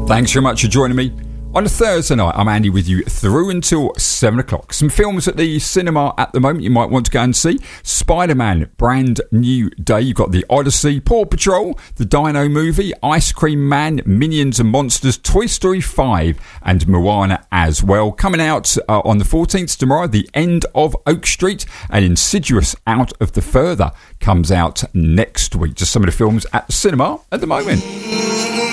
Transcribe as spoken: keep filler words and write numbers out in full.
Thanks very much for joining me. On a Thursday night, I'm Andy with you through until seven o'clock. Some films at the cinema at the moment you might want to go and see. Spider-Man, Brand New Day. You've got The Odyssey, Paw Patrol, The Dino Movie, Ice Cream Man, Minions and Monsters, Toy Story five and Moana as well. Coming out uh, on the fourteenth tomorrow, The End of Oak Street, and Insidious Out of the Further comes out next week. Just some of the films at the cinema at the moment.